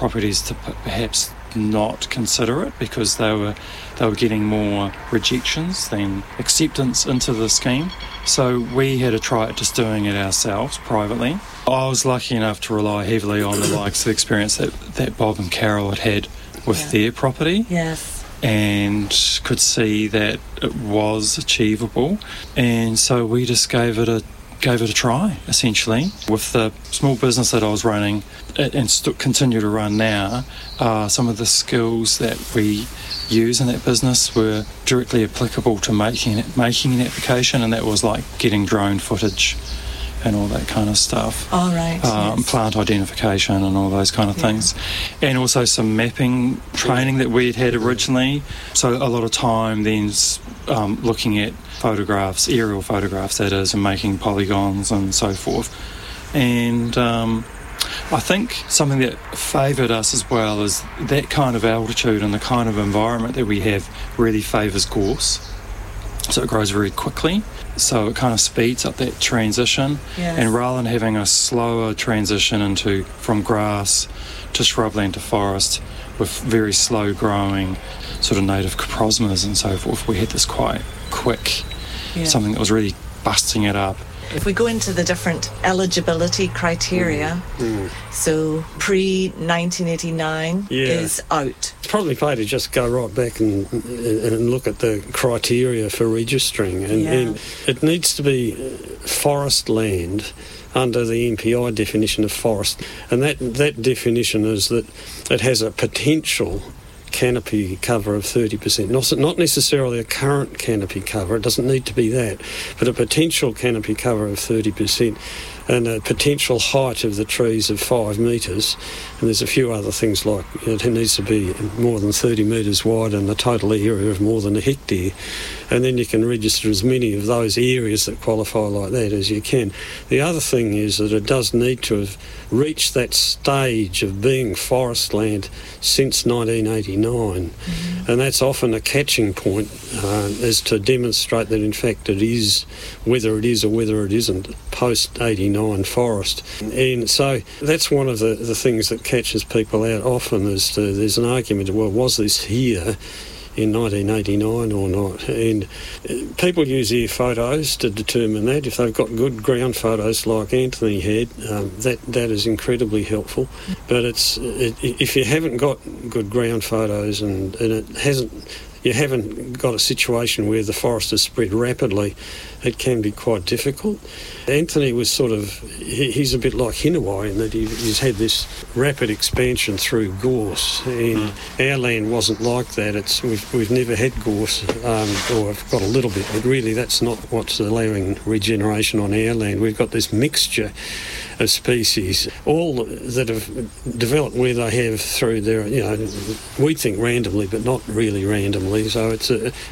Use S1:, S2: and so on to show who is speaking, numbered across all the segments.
S1: properties to perhaps not consider it because they were getting more rejections than acceptance into the scheme. So we had a try at just doing it ourselves privately. I was lucky enough to rely heavily on the likes of experience that Bob and Carol had with their property.
S2: Yes.
S1: And could see that it was achievable. And so we just gave it a try, essentially. With the small business that I was running and continue to run now, some of the skills that we use in that business were directly applicable to making an application, and that was like getting drone footage and all that kind of stuff.
S2: All right. Yes.
S1: Plant identification and all those kind of things. And also some mapping training that we'd had originally. So a lot of time then looking at photographs, aerial photographs that is, and making polygons and so forth. And I think something that favoured us as well is that kind of altitude and the kind of environment that we have really favours gorse. So it grows very quickly. So it kind of speeds up that transition.
S2: Yes.
S1: And rather than having a slower transition from grass to shrubland to forest with very slow growing sort of native coprosmas and so forth, we had this quite quick, something that was really busting it up.
S2: If we go into the different eligibility criteria, so pre-1989 is out.
S3: It's probably better to just go right back and look at the criteria for registering. And it needs to be forest land under the MPI definition of forest. And that definition is that it has a potential canopy cover of 30%. Not necessarily a current canopy cover, it doesn't need to be that, but a potential canopy cover of 30% and a potential height of the trees of 5 metres. And there's a few other things like it needs to be more than 30 metres wide and the total area of more than a hectare. And then you can register as many of those areas that qualify like that as you can. The other thing is that it does need to have reached that stage of being forest land since 1989. And that's often a catching point as to demonstrate that in fact it is, whether it is or whether it isn't, post-89 forest. And so that's one of the things that catches people out often is there's an argument, well, was this here in 1989 or not? And people use air photos to determine that. If they've got good ground photos like Anthony had, that is incredibly helpful. But if you haven't got good ground photos and you haven't got a situation where the forest is spread rapidly, it can be quite difficult. Anthony was he's a bit like Hinawai in that he's had this rapid expansion through gorse, and our land wasn't like that. We've never had gorse, or I've got a little bit, but really that's not what's allowing regeneration on our land. We've got this mixture of species, all that have developed where they have through their, we think randomly, but not really randomly. So it's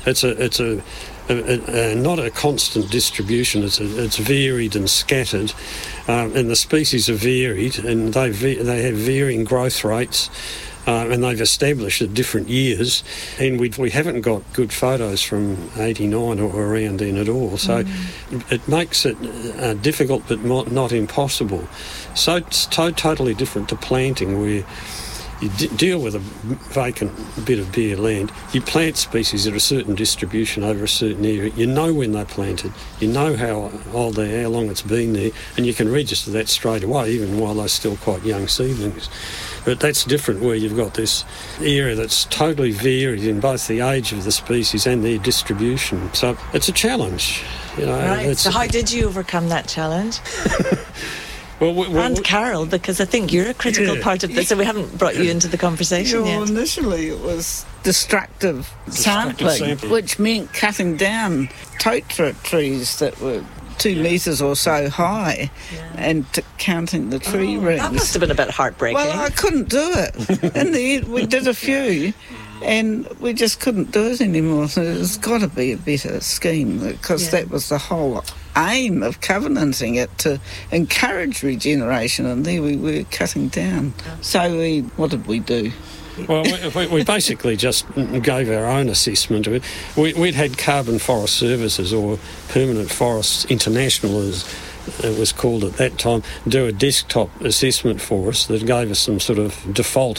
S3: not a constant distribution. It's varied and scattered, and the species are varied, and they have varying growth rates. And they've established at different years, and we haven't got good photos from 89 or around then at all. So it makes it difficult but not impossible. So it's totally different to planting, where you deal with a vacant bit of bare land. You plant species at a certain distribution over a certain area. You know when they're planted. You know how old they are, how long it's been there, and you can register that straight away, even while they're still quite young seedlings. But that's different where you've got this area that's totally varied in both the age of the species and their distribution. So it's a challenge.
S2: Right. So how did you overcome that challenge? And Carol, because I think you're a critical part of this, so we haven't brought you into the conversation yet.
S4: Initially it was destructive sampling, which meant cutting down totara trees that were 2 metres or so high and counting the tree rings.
S2: That must have been a bit heartbreaking.
S4: Well, I couldn't do it. In the end, we did a few and we just couldn't do it anymore. So there's got to be a better scheme, because that was the whole aim of covenanting it, to encourage regeneration, and there we were cutting down. So what did we do?
S3: Well, we basically just gave our own assessment of it. We'd had Carbon Forest Services, or Permanent Forests International as it was called at that time, do a desktop assessment for us that gave us some sort of default